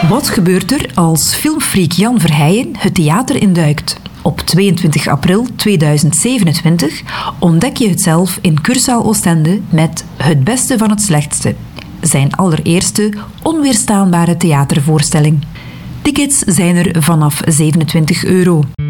Wat gebeurt er als filmfreak Jan Verheijen het theater induikt? Op 22 april 2027 ontdek je het zelf in Cursaal Oostende met Het Beste van het Slechtste. Zijn allereerste onweerstaanbare theatervoorstelling. Tickets zijn er vanaf €27.